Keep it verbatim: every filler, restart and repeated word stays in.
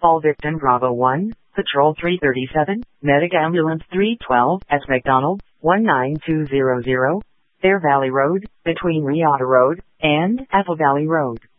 All Victim Bravo one, Patrol three thirty-seven, Medic Ambulance three twelve, S. McDonald, one nine two zero zero, Bear Valley Road, between Riata Road and Apple Valley Road.